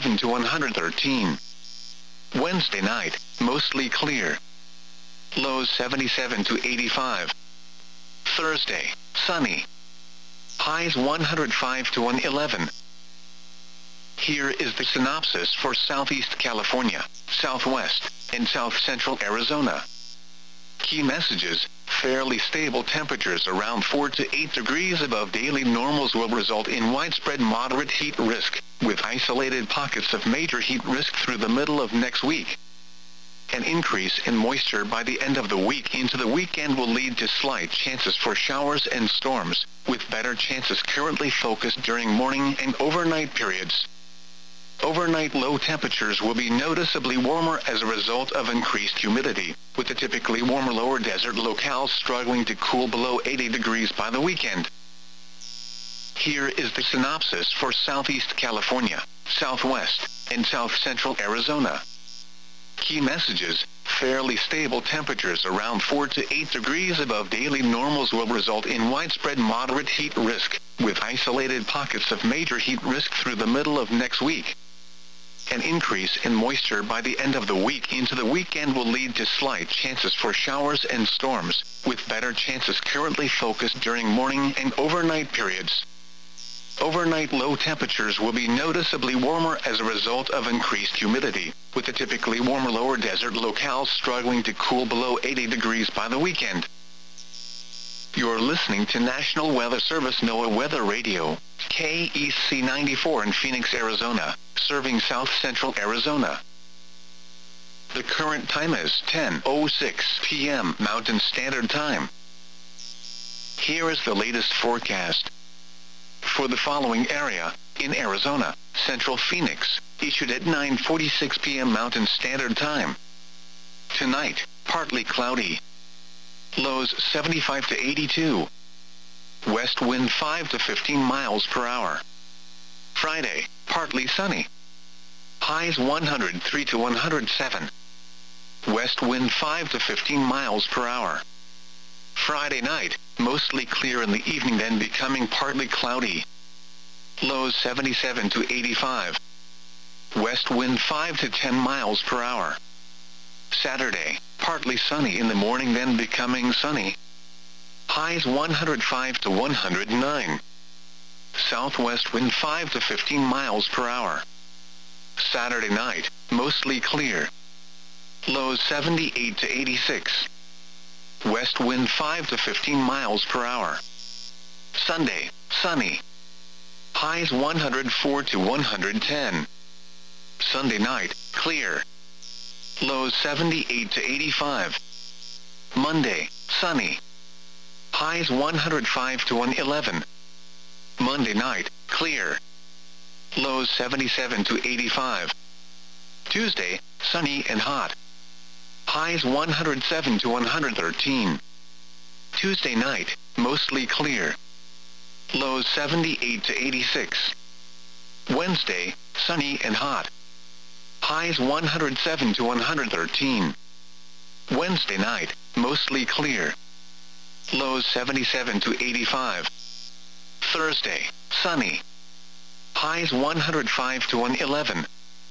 77 to 113. Wednesday night, mostly clear. Lows 77 to 85. Thursday, sunny. Highs 105 to 111. Here is the synopsis for Southeast California, Southwest, and South Central Arizona. Key messages: fairly stable temperatures around 4 to 8 degrees above daily normals will result in widespread moderate heat risk, with isolated pockets of major heat risk through the middle of next week. An increase in moisture by the end of the week into the weekend will lead to slight chances for showers and storms, with better chances currently focused during morning and overnight periods. Overnight low temperatures will be noticeably warmer as a result of increased humidity, with the typically warmer lower desert locales struggling to cool below 80 degrees by the weekend. Here is the synopsis for Southeast California, Southwest, and South Central Arizona. Key messages: fairly stable temperatures around 4 to 8 degrees above daily normals will result in widespread moderate heat risk, with isolated pockets of major heat risk through the middle of next week. An increase in moisture by the end of the week into the weekend will lead to slight chances for showers and storms, with better chances currently focused during morning and overnight periods. Overnight low temperatures will be noticeably warmer as a result of increased humidity, with the typically warmer lower desert locales struggling to cool below 80 degrees by the weekend. You're listening to National Weather Service NOAA Weather Radio, KEC 94 in Phoenix, Arizona, serving South Central Arizona. The current time is 10:06 p.m. Mountain Standard Time. Here is the latest forecast. For the following area, in Arizona, Central Phoenix, issued at 9:46 p.m. Mountain Standard Time. Tonight, partly cloudy. Lows 75 to 82. West wind 5 to 15 miles per hour. Friday, partly sunny. Highs 103 to 107. West wind 5 to 15 miles per hour. Friday night, mostly clear in the evening then becoming partly cloudy. Lows 77 to 85. West wind 5 to 10 miles per hour. Saturday, partly sunny in the morning then becoming sunny. Highs 105 to 109. Southwest wind 5 to 15 miles per hour. Saturday night, mostly clear. Lows 78 to 86. West wind 5 to 15 miles per hour. Sunday, sunny. Highs 104 to 110. Sunday night, clear. Lows 78 to 85. Monday, sunny. Highs 105 to 111. Monday night, clear. Lows 77 to 85. Tuesday, sunny and hot. Highs 107 to 113. Tuesday night, mostly clear. Lows 78 to 86. Wednesday, sunny and hot. Highs 107 to 113. Wednesday night, mostly clear. Lows 77 to 85. Thursday, sunny. Highs 105 to 111.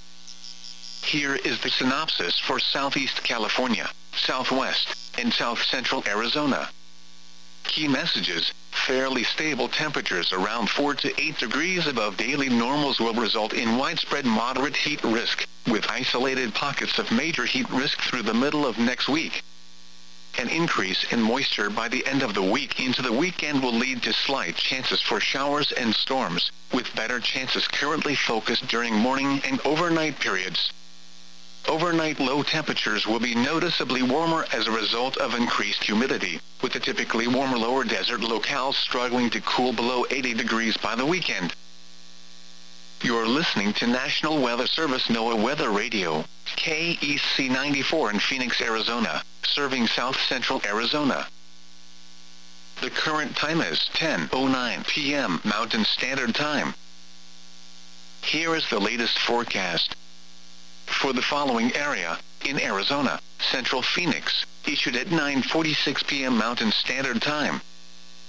Here is the synopsis for Southeast California, Southwest, and South Central Arizona. Key messages: fairly stable temperatures around 4 to 8 degrees above daily normals will result in widespread moderate heat risk, with isolated pockets of major heat risk through the middle of next week. An increase in moisture by the end of the week into the weekend will lead to slight chances for showers and storms, with better chances currently focused during morning and overnight periods. Overnight low temperatures will be noticeably warmer as a result of increased humidity, with the typically warmer lower desert locales struggling to cool below 80 degrees by the weekend. You're listening to National Weather Service NOAA Weather Radio, KEC 94 in Phoenix, Arizona, serving South Central Arizona. The current time is 10:09 p.m. Mountain Standard Time. Here is the latest forecast. For the following area, in Arizona, Central Phoenix, issued at 9:46 p.m. Mountain Standard Time.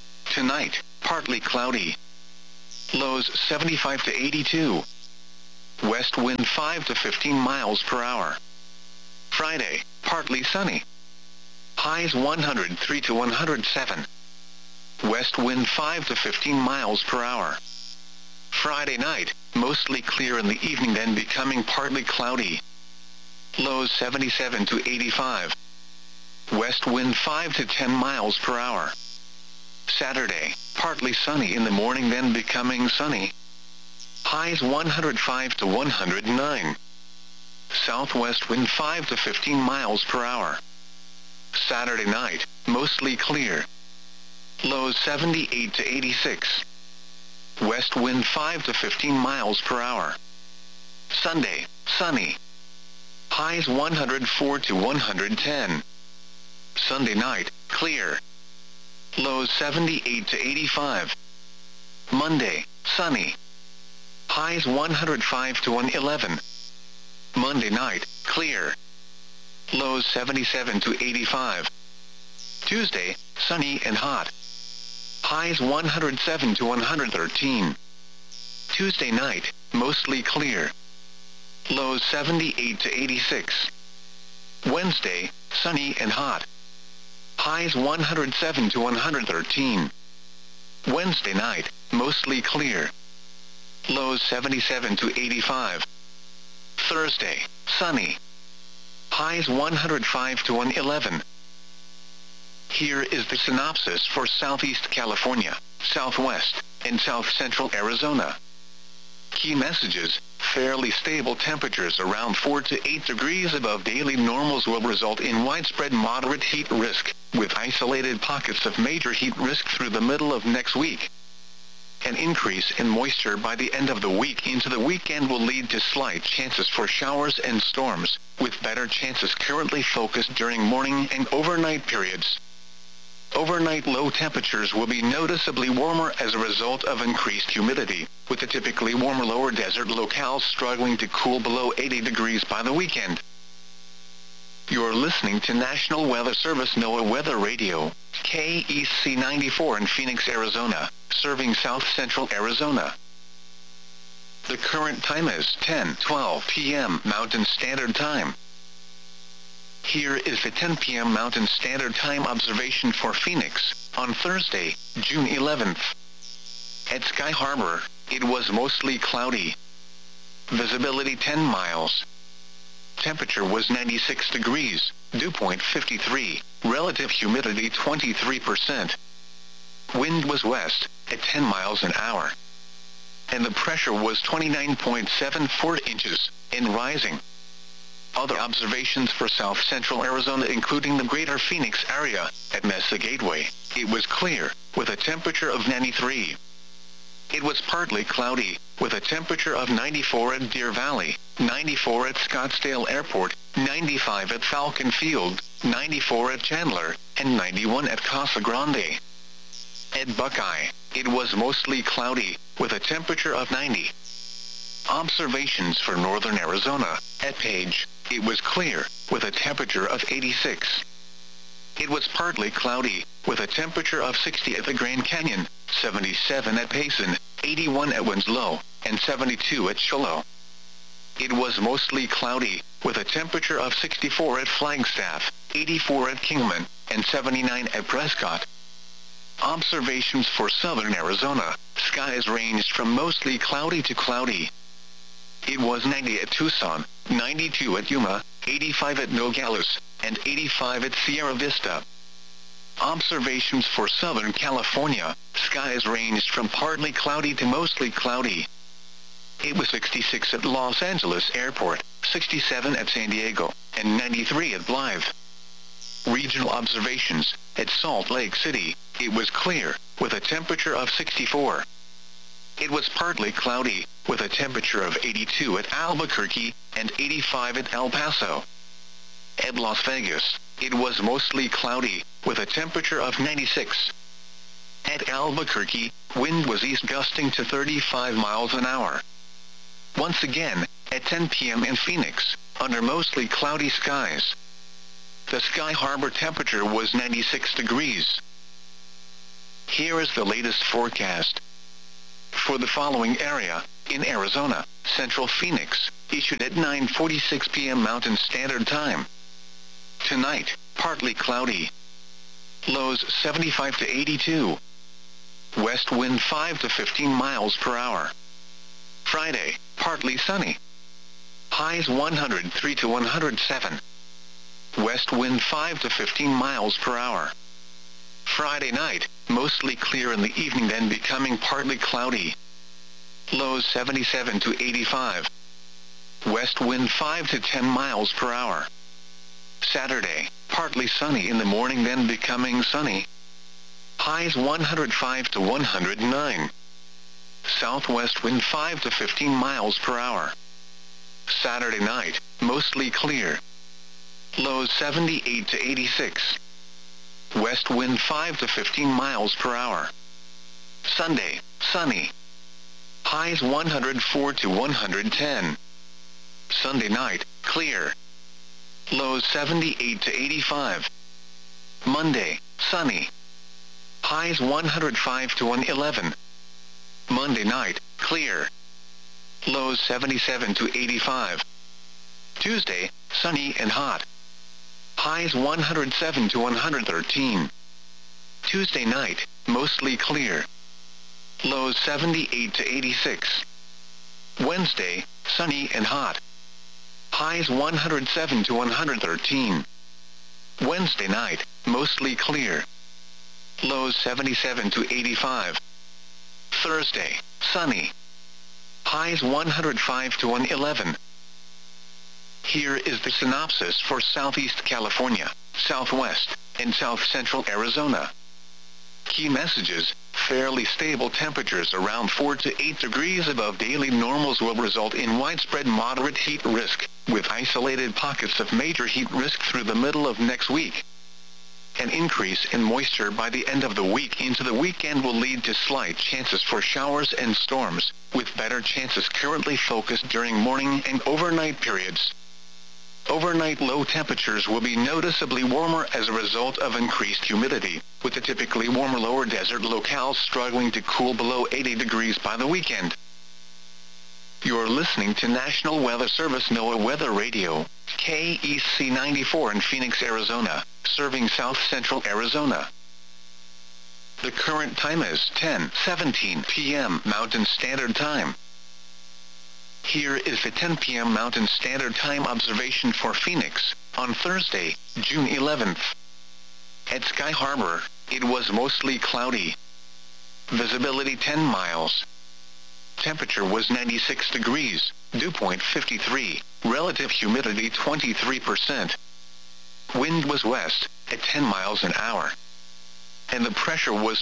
Tonight, partly cloudy. Lows 75 to 82. west wind 5 to 15 miles per hour. Friday, partly sunny. Highs 103 to 107. West wind 5 to 15 miles per hour. Friday night, mostly clear in the evening, then becoming partly cloudy. Lows 77 to 85. West wind 5 to 10 miles per hour. Saturday, partly sunny in the morning, then becoming sunny. Highs 105 to 109. Southwest wind 5 to 15 miles per hour. Saturday night, mostly clear. Lows 78 to 86. West wind 5 to 15 miles per hour. Sunday, sunny. Highs 104 to 110. Sunday night, clear. Lows 78 to 85. Monday, sunny. Highs 105 to 111. Monday night, clear. Lows 77 to 85. Tuesday, sunny and hot. Highs 107 to 113. Tuesday night, mostly clear. Lows 78 to 86. Wednesday, sunny and hot. Highs 107 to 113. Wednesday night, mostly clear. Lows 77 to 85. Thursday, sunny. Highs 105 to 111. Here is the synopsis for Southeast California, Southwest, and South Central Arizona. Key messages: fairly stable temperatures around 4 to 8 degrees above daily normals will result in widespread moderate heat risk, with isolated pockets of major heat risk through the middle of next week. An increase in moisture by the end of the week into the weekend will lead to slight chances for showers and storms, with better chances currently focused during morning and overnight periods. Overnight low temperatures will be noticeably warmer as a result of increased humidity, with the typically warmer lower desert locales struggling to cool below 80 degrees by the weekend. You're listening to National Weather Service NOAA Weather Radio, KEC 94 in Phoenix, Arizona, serving South Central Arizona. The current time is 10:12 p.m. Mountain Standard Time. Here is the 10 p.m. Mountain Standard Time observation for Phoenix, on Thursday, June 11th. At Sky Harbor, it was mostly cloudy. Visibility 10 miles. Temperature was 96 degrees, dew point 53, relative humidity 23%. Wind was west, at 10 miles an hour. And the pressure was 29.74 inches, and rising. Other observations for South Central Arizona, including the greater Phoenix area, at Mesa Gateway, it was clear, with a temperature of 93. It was partly cloudy, with a temperature of 94 at Deer Valley, 94 at Scottsdale Airport, 95 at Falcon Field, 94 at Chandler, and 91 at Casa Grande. At Buckeye, it was mostly cloudy, with a temperature of 90. Observations for northern Arizona, at Page, it was clear, with a temperature of 86. It was partly cloudy, with a temperature of 60 at the Grand Canyon, 77 at Payson, 81 at Winslow, and 72 at Shiloh. It was mostly cloudy, with a temperature of 64 at Flagstaff, 84 at Kingman, and 79 at Prescott. Observations for southern Arizona, skies ranged from mostly cloudy to cloudy. It was 90 at Tucson, 92 at Yuma, 85 at Nogales, and 85 at Sierra Vista. Observations for Southern California, skies ranged from partly cloudy to mostly cloudy. It was 66 at Los Angeles Airport, 67 at San Diego, and 93 at Blythe. Regional observations, at Salt Lake City, it was clear, with a temperature of 64. It was partly cloudy, with a temperature of 82 at Albuquerque, and 85 at El Paso. At Las Vegas, it was mostly cloudy, with a temperature of 96. At Albuquerque, wind was east gusting to 35 miles an hour. Once again, at 10 p.m. in Phoenix, under mostly cloudy skies. The Sky Harbor temperature was 96 degrees. Here is the latest forecast. For the following area, in Arizona, Central Phoenix, issued at 9:46 p.m. Mountain Standard Time. Tonight, partly cloudy. Lows 75 to 82. West wind 5 to 15 miles per hour. Friday, partly sunny. Highs 103 to 107. West wind 5 to 15 miles per hour. Friday night, mostly clear in the evening, then becoming partly cloudy. Lows 77 to 85. West wind 5 to 10 miles per hour. Saturday, partly sunny in the morning, then becoming sunny. Highs 105 to 109. Southwest wind 5 to 15 miles per hour. Saturday night, mostly clear. Lows 78 to 86. West wind 5 to 15 miles per hour. Sunday, sunny. Highs 104 to 110. Sunday night, clear. Lows 78 to 85. Monday, sunny. Highs 105 to 111. Monday night, clear. Lows 77 to 85. Tuesday, sunny and hot. Highs 107 to 113. Tuesday night, mostly clear. Lows 78 to 86. Wednesday, sunny and hot. Highs 107 to 113. Wednesday night, mostly clear. Lows 77 to 85. Thursday, sunny. Highs 105 to 111. Here is the synopsis for Southeast California, Southwest, and South Central Arizona. Key messages: fairly stable temperatures around 4 to 8 degrees above daily normals will result in widespread moderate heat risk, with isolated pockets of major heat risk through the middle of next week. An increase in moisture by the end of the week into the weekend will lead to slight chances for showers and storms, with better chances currently focused during morning and overnight periods. Overnight low temperatures will be noticeably warmer as a result of increased humidity, with the typically warmer lower desert locales struggling to cool below 80 degrees by the weekend. You're listening to National Weather Service NOAA Weather Radio, KEC 94 in Phoenix, Arizona, serving South Central Arizona. The current time is 10:17 p.m. Mountain Standard Time. Here is the 10 p.m. Mountain Standard Time observation for Phoenix, on Thursday, June 11th. At Sky Harbor, it was mostly cloudy. Visibility 10 miles. Temperature was 96 degrees, dew point 53, relative humidity 23%. Wind was west, at 10 miles an hour. And the pressure was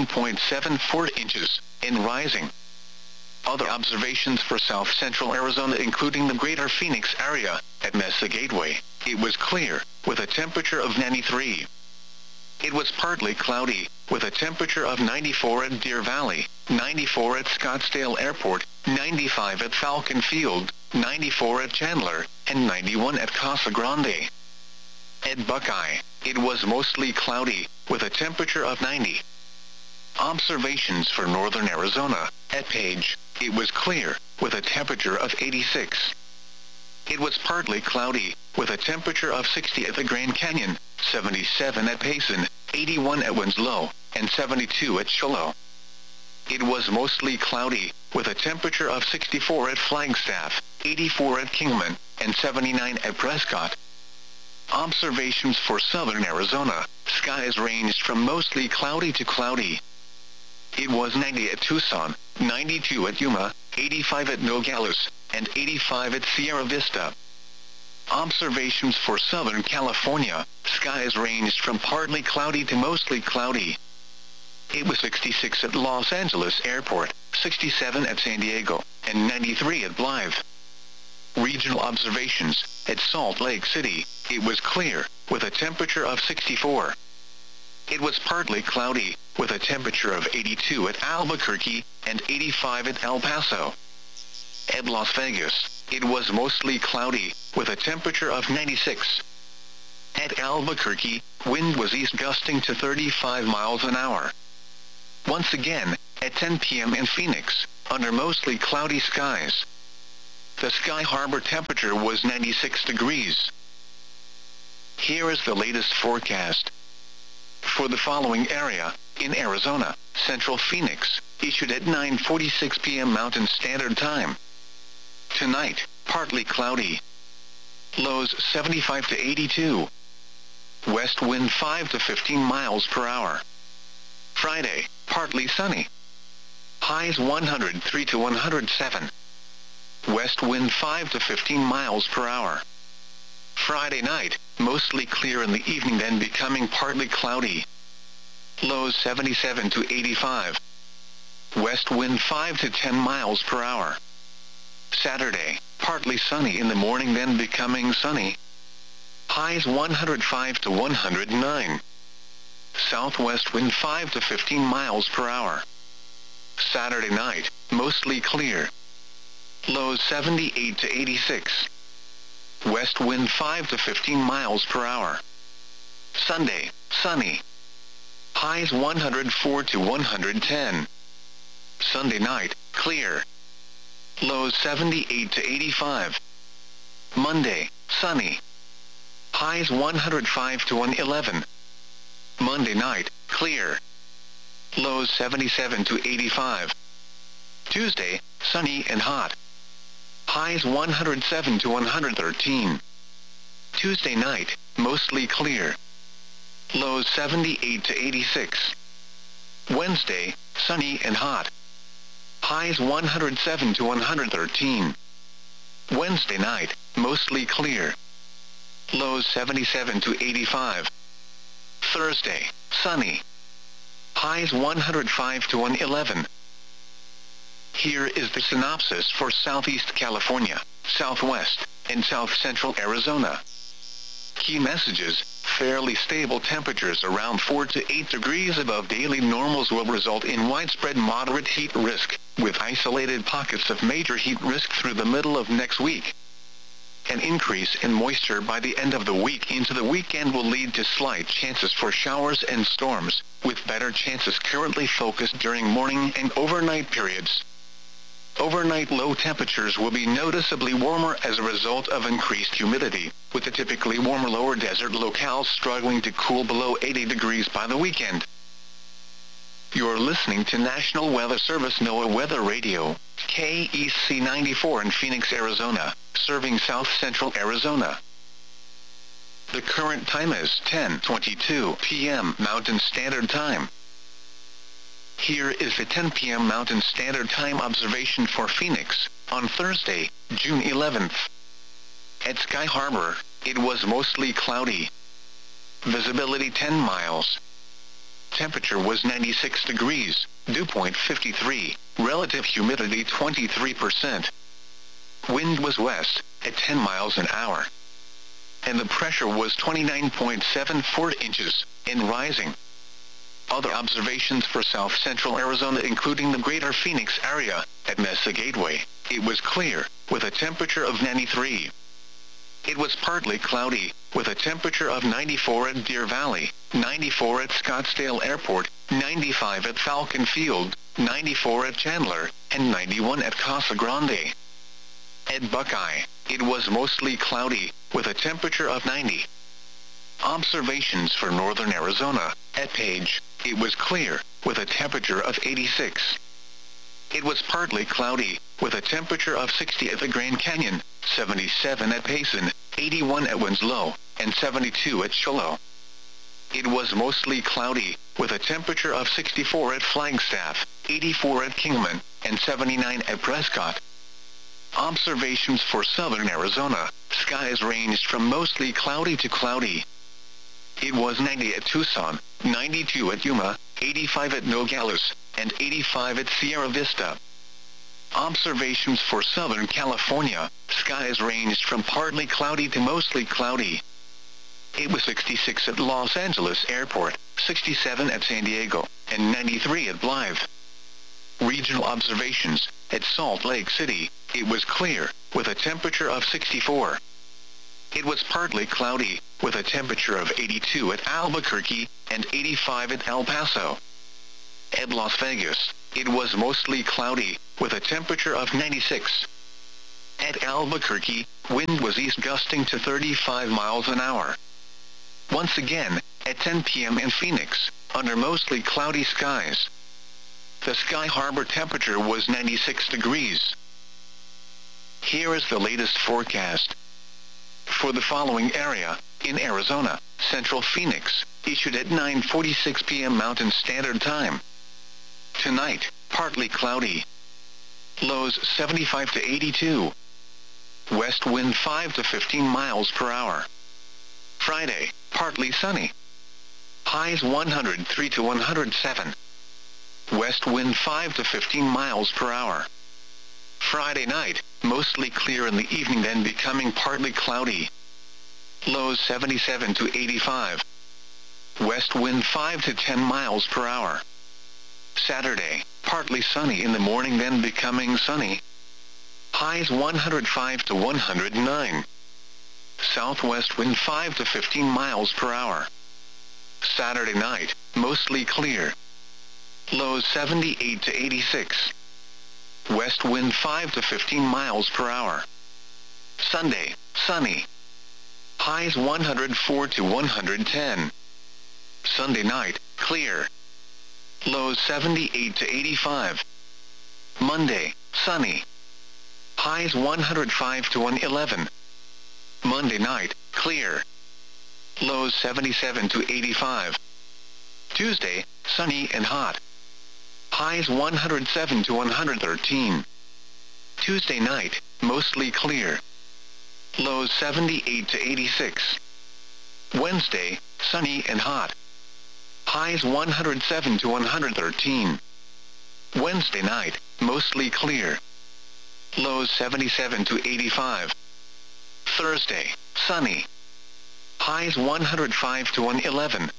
29.74 inches, and rising. Other observations for South Central Arizona, including the greater Phoenix area, at Mesa Gateway, it was clear, with a temperature of 93. It was partly cloudy, with a temperature of 94 at Deer Valley, 94 at Scottsdale Airport, 95 at Falcon Field, 94 at Chandler, and 91 at Casa Grande. At Buckeye, it was mostly cloudy, with a temperature of 90. Observations for northern Arizona, at Page, it was clear, with a temperature of 86. It was partly cloudy, with a temperature of 60 at the Grand Canyon, 77 at Payson, 81 at Winslow, and 72 at Shiloh. It was mostly cloudy, with a temperature of 64 at Flagstaff, 84 at Kingman, and 79 at Prescott. Observations for southern Arizona, skies ranged from mostly cloudy to cloudy. It was 90 at Tucson, 92 at Yuma, 85 at Nogales, and 85 at Sierra Vista. Observations for Southern California, skies ranged from partly cloudy to mostly cloudy. It was 66 at Los Angeles Airport, 67 at San Diego, and 93 at Blythe. Regional observations, at Salt Lake City, it was clear, with a temperature of 64. It was partly cloudy, with a temperature of 82 at Albuquerque, and 85 at El Paso. At Las Vegas, it was mostly cloudy, with a temperature of 96. At Albuquerque, wind was east gusting to 35 miles an hour. Once again, At 10 p.m. in Phoenix, under mostly cloudy skies. The Sky Harbor temperature was 96 degrees. Here is the latest forecast. For the following area, in Arizona, Central Phoenix, issued at 9:46 p.m. Mountain Standard Time. Tonight, partly cloudy. Lows 75 to 82. West wind 5 to 15 miles per hour. Friday, partly sunny. Highs 103 to 107. West wind 5 to 15 miles per hour. Friday night, mostly clear in the evening, then becoming partly cloudy. Lows 77 to 85. West wind 5 to 10 miles per hour. Saturday, partly sunny in the morning, then becoming sunny. Highs 105 to 109. Southwest wind 5 to 15 miles per hour. Saturday night, mostly clear. Lows 78 to 86. West wind 5 to 15 miles per hour. Sunday, sunny. Highs 104 to 110. Sunday night, clear. Lows 78 to 85. Monday, sunny. Highs 105 to 111. Monday night, clear. Lows 77 to 85. Tuesday, sunny and hot. Highs 107 to 113. Tuesday night, mostly clear. Lows 78 to 86. Wednesday, sunny and hot. Highs 107 to 113. Wednesday night, mostly clear. Lows 77 to 85. Thursday, sunny. Highs 105 to 111. Here is the synopsis for Southeast California, Southwest, and South Central Arizona. Key messages: fairly stable temperatures around 4 to 8 degrees above daily normals will result in widespread moderate heat risk, with isolated pockets of major heat risk through the middle of next week. An increase in moisture by the end of the week into the weekend will lead to slight chances for showers and storms, with better chances currently focused during morning and overnight periods. Overnight low temperatures will be noticeably warmer as a result of increased humidity, with the typically warmer lower desert locales struggling to cool below 80 degrees by the weekend. You're listening to National Weather Service NOAA Weather Radio, KEC 94 in Phoenix, Arizona, serving South Central Arizona. The current time is 10:22 p.m. Mountain Standard Time. Here is the 10 p.m. Mountain Standard Time observation for Phoenix, on Thursday, June 11th. At Sky Harbor, it was mostly cloudy. Visibility 10 miles. Temperature was 96 degrees, dew point 53, relative humidity 23%. Wind was west, at 10 miles an hour. And the pressure was 29.74 inches, and rising. Other observations for South Central Arizona, including the greater Phoenix area, at Mesa Gateway, it was clear, with a temperature of 93. It was partly cloudy, with a temperature of 94 at Deer Valley, 94 at Scottsdale Airport, 95 at Falcon Field, 94 at Chandler, and 91 at Casa Grande. At Buckeye, it was mostly cloudy, with a temperature of 90. Observations for northern Arizona, at Page, it was clear, with a temperature of 86. It was partly cloudy, with a temperature of 60 at the Grand Canyon, 77 at Payson, 81 at Winslow, and 72 at Shiloh. It was mostly cloudy, with a temperature of 64 at Flagstaff, 84 at Kingman, and 79 at Prescott. Observations for southern Arizona, skies ranged from mostly cloudy to cloudy. It was 90 at Tucson, 92 at Yuma, 85 at Nogales, and 85 at Sierra Vista. Observations for Southern California, skies ranged from partly cloudy to mostly cloudy. It was 66 at Los Angeles Airport, 67 at San Diego, and 93 at Blythe. Regional observations, at Salt Lake City, it was clear, with a temperature of 64. It was partly cloudy, with a temperature of 82 at Albuquerque, and 85 at El Paso. At Las Vegas, it was mostly cloudy, with a temperature of 96. At Albuquerque, wind was east gusting to 35 miles an hour. Once again, at 10 p.m. in Phoenix, under mostly cloudy skies, the Sky Harbor temperature was 96 degrees. Here is the latest forecast. For the following area, in Arizona, Central Phoenix, issued at 9:46 p.m. Mountain Standard Time. Tonight, partly cloudy. Lows 75 to 82. West wind 5 to 15 miles per hour. Friday, partly sunny. Highs 103 to 107. West wind 5 to 15 miles per hour. Friday night, mostly clear in the evening, then becoming partly cloudy. Lows 77 to 85. West wind 5 to 10 miles per hour. Saturday, partly sunny in the morning, then becoming sunny. Highs 105 to 109. Southwest wind 5 to 15 miles per hour. Saturday night, mostly clear. Lows 78 to 86. West wind 5 to 15 miles per hour. Sunday, sunny. Highs 104 to 110. Sunday night, clear. Lows 78 to 85. Monday, sunny. Highs 105 to 111. Monday night, clear. Lows 77 to 85. Tuesday, sunny and hot. Highs 107 to 113. Tuesday night, mostly clear. Lows 78 to 86. Wednesday, sunny and hot. Highs 107 to 113. Wednesday night, mostly clear. Lows 77 to 85. Thursday, sunny. Highs 105 to 111.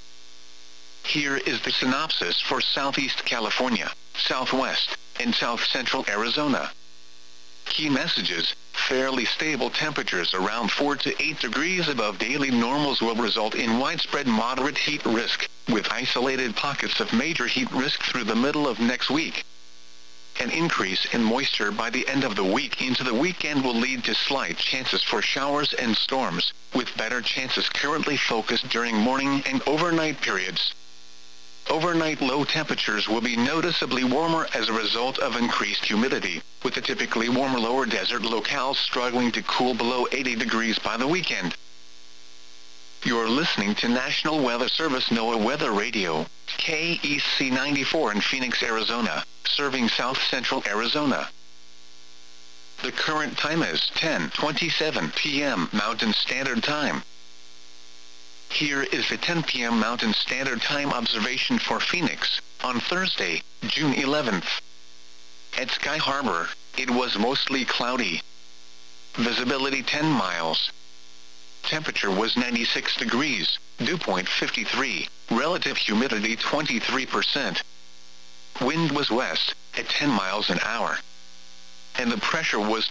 Here is the synopsis for Southeast California, Southwest, and South Central Arizona. Key messages: fairly stable temperatures around 4 to 8 degrees above daily normals will result in widespread moderate heat risk, with isolated pockets of major heat risk through the middle of next week. An increase in moisture by the end of the week into the weekend will lead to slight chances for showers and storms, with better chances currently focused during morning and overnight periods. Overnight low temperatures will be noticeably warmer as a result of increased humidity, with the typically warmer lower desert locales struggling to cool below 80 degrees by the weekend. You're listening to National Weather Service NOAA Weather Radio, KEC 94 in Phoenix, Arizona, serving South Central Arizona. The current time is 10:27 p.m. Mountain Standard Time. Here is the 10 p.m. Mountain Standard Time observation for Phoenix, on Thursday, June 11th. At Sky Harbor, it was mostly cloudy. Visibility 10 miles. Temperature was 96 degrees, dew point 53, relative humidity 23%. Wind was west, at 10 miles an hour. And the pressure was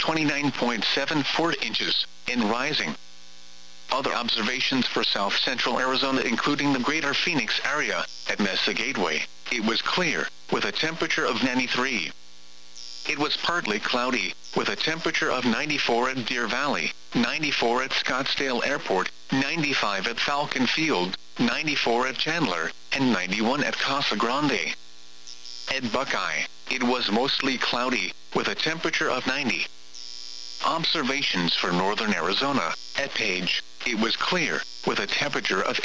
29.74 inches, and rising. Other observations for South Central Arizona, including the greater Phoenix area, at Mesa Gateway, it was clear, with a temperature of 93. It was partly cloudy, with a temperature of 94 at Deer Valley, 94 at Scottsdale Airport, 95 at Falcon Field, 94 at Chandler, and 91 at Casa Grande. At Buckeye, it was mostly cloudy, with a temperature of 90. Observations for northern Arizona, at Page, it was clear, with a temperature of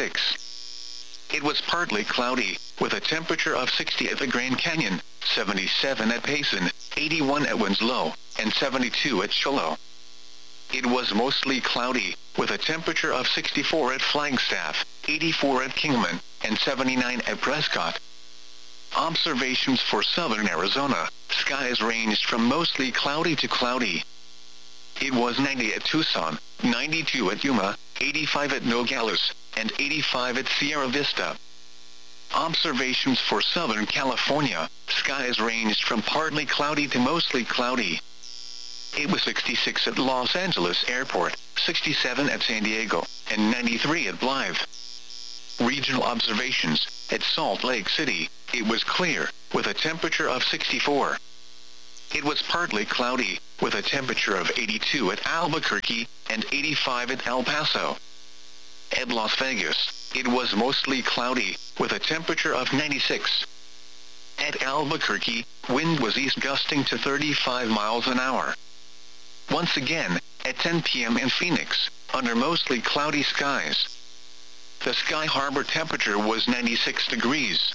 86. It was partly cloudy, with a temperature of 60 at the Grand Canyon, 77 at Payson, 81 at Winslow, and 72 at Shiloh. It was mostly cloudy, with a temperature of 64 at Flagstaff, 84 at Kingman, and 79 at Prescott. Observations for southern Arizona, skies ranged from mostly cloudy to cloudy. It was 90 at Tucson, 92 at Yuma, 85 at Nogales, and 85 at Sierra Vista. Observations for Southern California, skies ranged from partly cloudy to mostly cloudy. It was 66 at Los Angeles Airport, 67 at San Diego, and 93 at Blythe. Regional observations, at Salt Lake City, it was clear, with a temperature of 64. It was partly cloudy, with a temperature of 82 at Albuquerque and 85 at El Paso. At Las Vegas, it was mostly cloudy, with a temperature of 96. At Albuquerque, wind was east gusting to 35 miles an hour. Once again, at 10 p.m. in Phoenix, under mostly cloudy skies, the Sky Harbor temperature was 96 degrees.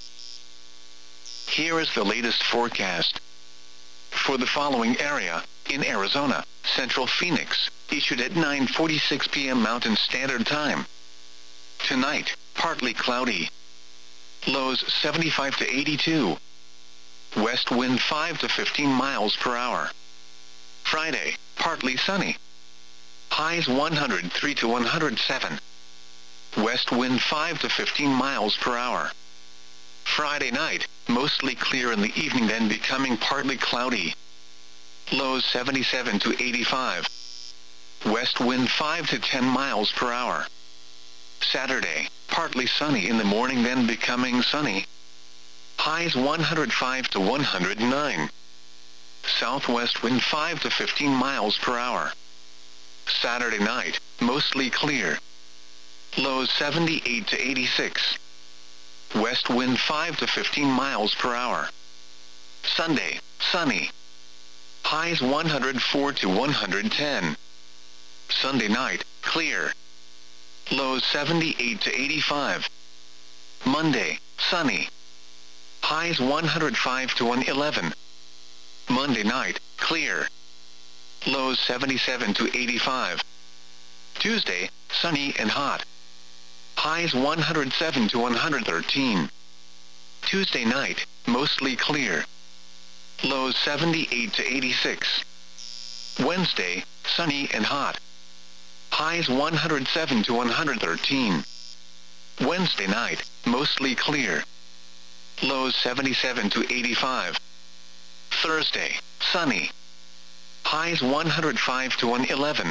Here is the latest forecast. For the following area, in Arizona, Central Phoenix, issued at 9:46 p.m. Mountain Standard Time. Tonight, partly cloudy. Lows 75 to 82. West wind 5 to 15 miles per hour. Friday, partly sunny. Highs 103 to 107. West wind 5 to 15 miles per hour. Friday night, mostly clear in the evening, then becoming partly cloudy. Lows 77 to 85. West wind 5 to 10 miles per hour. Saturday, partly sunny in the morning, then becoming sunny. Highs 105 to 109. Southwest wind 5 to 15 miles per hour. Saturday night, mostly clear. Lows 78 to 86. West wind 5 to 15 miles per hour. Sunday, sunny. Highs 104 to 110. Sunday night, clear. Lows 78 to 85. Monday, sunny. Highs 105 to 111. Monday night, clear. Lows 77 to 85. Tuesday, sunny and hot. Highs 107 to 113. Tuesday night, mostly clear. Lows 78 to 86. Wednesday, sunny and hot. Highs 107 to 113. Wednesday night, mostly clear. Lows 77 to 85. Thursday, sunny. Highs 105 to 111.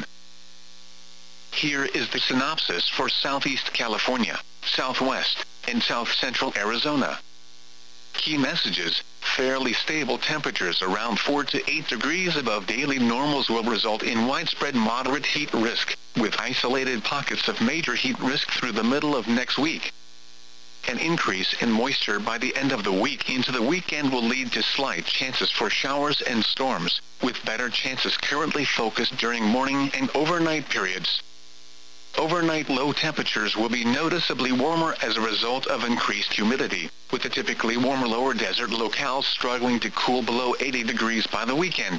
Here is the synopsis for Southeast California, Southwest, and South Central Arizona. Key messages: fairly stable temperatures around 4 to 8 degrees above daily normals will result in widespread moderate heat risk, with isolated pockets of major heat risk through the middle of next week. An increase in moisture by the end of the week into the weekend will lead to slight chances for showers and storms, with better chances currently focused during morning and overnight periods. Overnight low temperatures will be noticeably warmer as a result of increased humidity, with the typically warmer lower desert locales struggling to cool below 80 degrees by the weekend.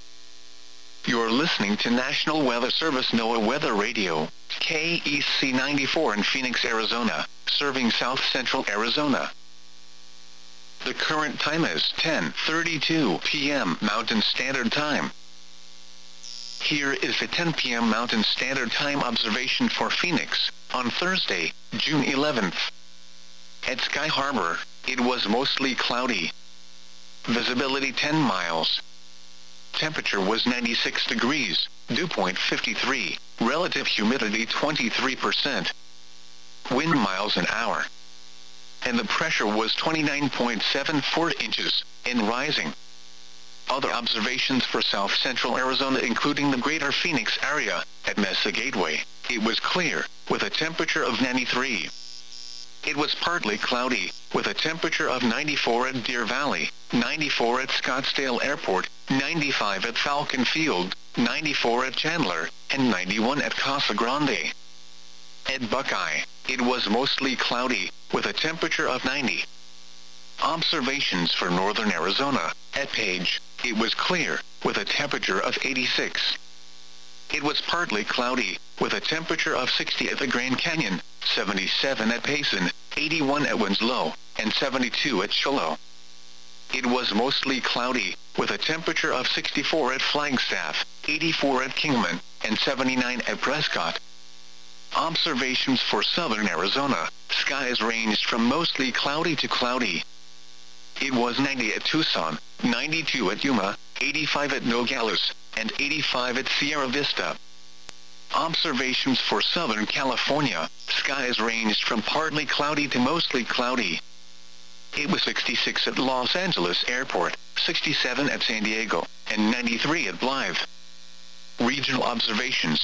You're listening to National Weather Service NOAA Weather Radio, KEC 94 in Phoenix, Arizona, serving South Central Arizona. The current time is 10:32 p.m. Mountain Standard Time. Here is the 10 p.m. Mountain Standard Time observation for Phoenix, on Thursday, June 11th. At Sky Harbor, it was mostly cloudy. Visibility 10 miles. Temperature was 96 degrees, dew point 53, relative humidity 23%. Wind miles an hour. And the pressure was 29.74 inches, and rising. Other observations for South Central Arizona, including the greater Phoenix area, at Mesa Gateway, it was clear, with a temperature of 93. It was partly cloudy, with a temperature of 94 at Deer Valley, 94 at Scottsdale Airport, 95 at Falcon Field, 94 at Chandler, and 91 at Casa Grande. At Buckeye, it was mostly cloudy, with a temperature of 90. Observations for northern Arizona, at Page, it was clear, with a temperature of 86. It was partly cloudy, with a temperature of 60 at the Grand Canyon, 77 at Payson, 81 at Winslow, and 72 at Shiloh. It was mostly cloudy, with a temperature of 64 at Flagstaff, 84 at Kingman, and 79 at Prescott. Observations for southern Arizona, skies ranged from mostly cloudy to cloudy. It was 90 at Tucson, 92 at Yuma, 85 at Nogales, and 85 at Sierra Vista. Observations for Southern California, skies ranged from partly cloudy to mostly cloudy. It was 66 at Los Angeles Airport, 67 at San Diego, and 93 at Blythe. Regional observations.